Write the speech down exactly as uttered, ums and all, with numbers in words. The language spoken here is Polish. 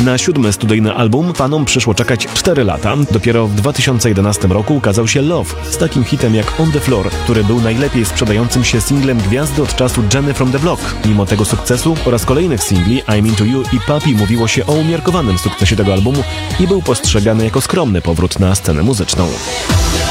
Na siódmy studyjny album fanom przyszło czekać cztery lata. Dopiero w dwa tysiące jedenastym roku ukazał się Love z takim hitem jak On The Floor, który był najlepiej sprzedającym się singlem gwiazdy od czasu Jenny From The Block. Mimo tego sukcesu oraz kolejnych singli I'm Into You i Puppy mówiło się o umiarkowanym sukcesie tego albumu i był postrzegany jako skromny powrót na scenę muzyczną.